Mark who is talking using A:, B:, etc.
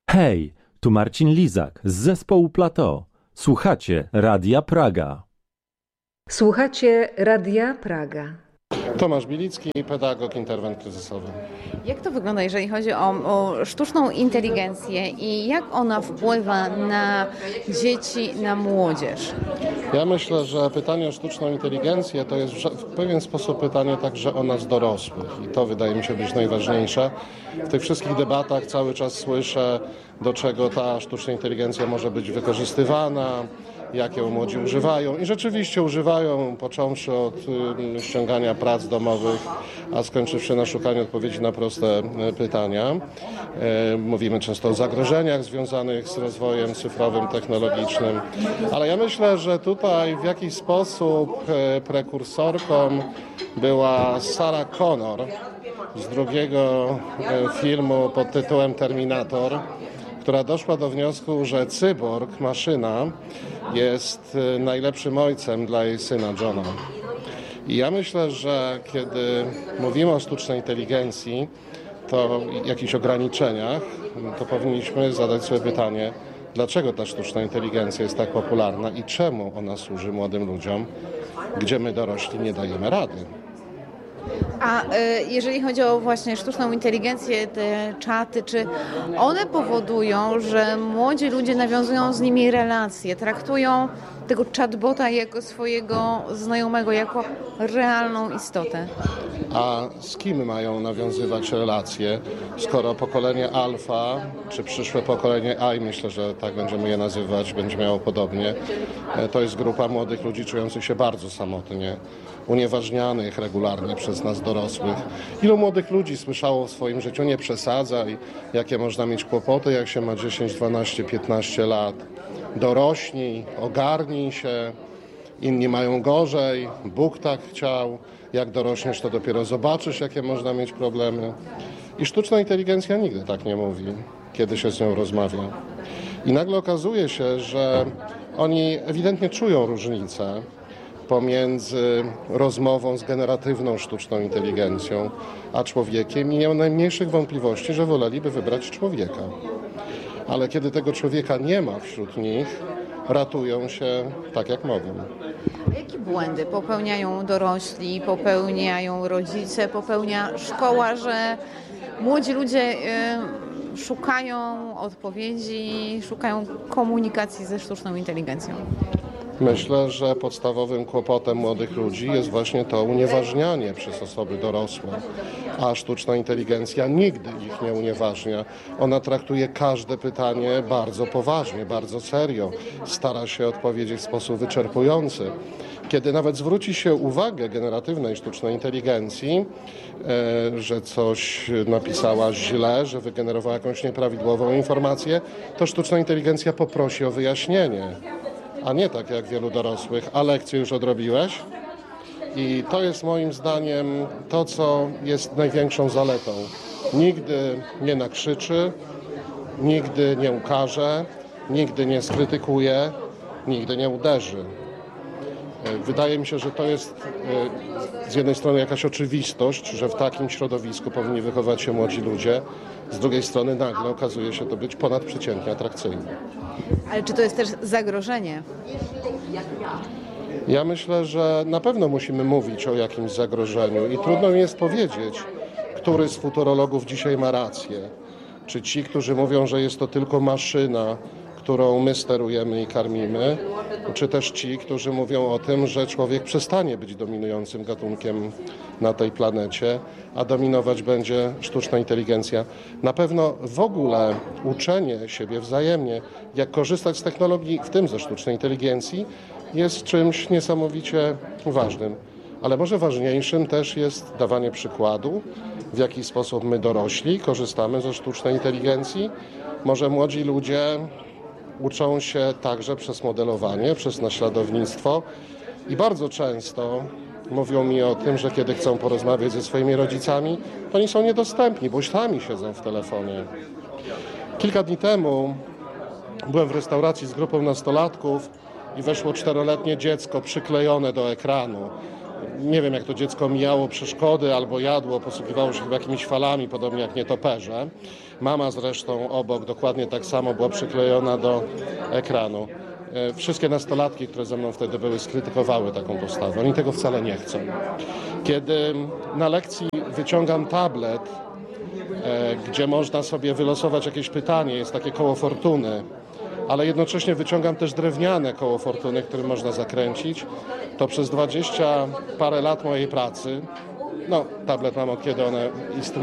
A: Hej, tu Marcin Lizak z zespołu Plateau. Słuchacie Radia Praga.
B: Słuchacie Radia Praga.
C: Tomasz Bilicki, pedagog, interwent kryzysowy.
D: Jak to wygląda, jeżeli chodzi o sztuczną inteligencję i jak ona wpływa na dzieci, na młodzież?
C: Ja myślę, że pytanie o sztuczną inteligencję to jest w pewien sposób pytanie także o nas dorosłych i to wydaje mi się być najważniejsze. W tych wszystkich debatach cały czas słyszę, do czego ta sztuczna inteligencja może być wykorzystywana, jak ją młodzi używają i rzeczywiście używają, począwszy od ściągania prac domowych, a skończywszy na szukaniu odpowiedzi na proste pytania. Mówimy często o zagrożeniach związanych z rozwojem cyfrowym, technologicznym, ale ja myślę, że tutaj w jakiś sposób prekursorką była Sarah Connor z drugiego filmu pod tytułem Terminator, która doszła do wniosku, że cyborg, maszyna, jest najlepszym ojcem dla jej syna Johna. I ja myślę, że kiedy mówimy o sztucznej inteligencji, to jakichś ograniczeniach, to powinniśmy zadać sobie pytanie, dlaczego ta sztuczna inteligencja jest tak popularna i czemu ona służy młodym ludziom, gdzie my dorośli nie dajemy rady.
D: A jeżeli chodzi o właśnie sztuczną inteligencję, te czaty, czy one powodują, że młodzi ludzie nawiązują z nimi relacje, traktują tego chatbota jako swojego znajomego, jako realną istotę?
C: A z kim mają nawiązywać relacje, skoro pokolenie alfa, czy przyszłe pokolenie I, myślę, że tak będziemy je nazywać, będzie miało podobnie, to jest grupa młodych ludzi czujących się bardzo samotnie, unieważnianych regularnie przez nas dorosłych. Ilu młodych ludzi słyszało w swoim życiu, nie przesadzaj, jakie można mieć kłopoty, jak się ma 10, 12, 15 lat. Dorośnij, ogarnij się, inni mają gorzej, Bóg tak chciał, jak dorośniesz, to dopiero zobaczysz, jakie można mieć problemy. I sztuczna inteligencja nigdy tak nie mówi, kiedy się z nią rozmawia. I nagle okazuje się, że oni ewidentnie czują różnicę pomiędzy rozmową z generatywną sztuczną inteligencją a człowiekiem i nie mam najmniejszych wątpliwości, że woleliby wybrać człowieka. Ale kiedy tego człowieka nie ma wśród nich, ratują się tak jak mogą.
D: Jakie błędy popełniają dorośli, popełniają rodzice, popełnia szkoła, że młodzi ludzie szukają odpowiedzi, szukają komunikacji ze sztuczną inteligencją?
C: Myślę, że podstawowym kłopotem młodych ludzi jest właśnie to unieważnianie przez osoby dorosłe, a sztuczna inteligencja nigdy ich nie unieważnia. Ona traktuje każde pytanie bardzo poważnie, bardzo serio, stara się odpowiedzieć w sposób wyczerpujący. Kiedy nawet zwróci się uwagę generatywnej sztucznej inteligencji, że coś napisała źle, że wygenerowała jakąś nieprawidłową informację, to sztuczna inteligencja poprosi o wyjaśnienie. A nie tak jak wielu dorosłych, a lekcję już odrobiłeś? I to jest moim zdaniem to, co jest największą zaletą. Nigdy nie nakrzyczy, nigdy nie ukaże, nigdy nie skrytykuje, nigdy nie uderzy. Wydaje mi się, że to jest z jednej strony jakaś oczywistość, że w takim środowisku powinni wychować się młodzi ludzie, z drugiej strony nagle okazuje się to być ponadprzeciętnie atrakcyjne.
D: Ale czy to jest też zagrożenie?
C: Ja myślę, że na pewno musimy mówić o jakimś zagrożeniu i trudno mi jest powiedzieć, który z futurologów dzisiaj ma rację. Czy ci, którzy mówią, że jest to tylko maszyna, którą my sterujemy i karmimy, czy też ci, którzy mówią o tym, że człowiek przestanie być dominującym gatunkiem na tej planecie, a dominować będzie sztuczna inteligencja. Na pewno w ogóle uczenie siebie wzajemnie, jak korzystać z technologii, w tym ze sztucznej inteligencji, jest czymś niesamowicie ważnym. Ale może ważniejszym też jest dawanie przykładu, w jaki sposób my dorośli korzystamy ze sztucznej inteligencji. Może młodzi ludzie uczą się także przez modelowanie, przez naśladownictwo i bardzo często mówią mi o tym, że kiedy chcą porozmawiać ze swoimi rodzicami, to oni są niedostępni, bo sami siedzą w telefonie. Kilka dni temu byłem w restauracji z grupą nastolatków i weszło 4-letnie dziecko przyklejone do ekranu. Nie wiem, jak to dziecko mijało przeszkody albo jadło, posługiwało się chyba jakimiś falami, podobnie jak nietoperze. Mama zresztą obok dokładnie tak samo była przyklejona do ekranu. Wszystkie nastolatki, które ze mną wtedy były, skrytykowały taką postawę. Oni tego wcale nie chcą. Kiedy na lekcji wyciągam tablet, gdzie można sobie wylosować jakieś pytanie, jest takie koło fortuny, ale jednocześnie wyciągam też drewniane koło fortuny, którym można zakręcić, to przez 20 parę lat mojej pracy, tablet mam od kiedy one istnieją,